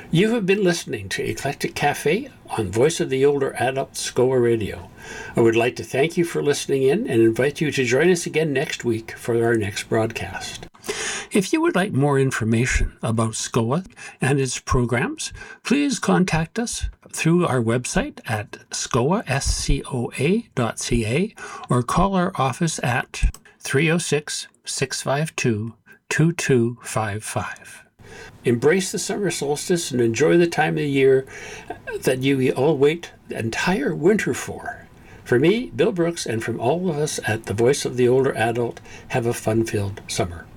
You have been listening to Eclectic Cafe on Voice of the Older Adult SCOA Radio. I would like to thank you for listening in and invite you to join us again next week for our next broadcast. If you would like more information about SCOA and its programs, please contact us through our website at scoa.ca or call our office at 306-652-2255. Embrace the summer solstice and enjoy the time of the year that you all wait the entire winter for. For me, Bill Brooks, and from all of us at the Voice of the Older Adult, have a fun-filled summer.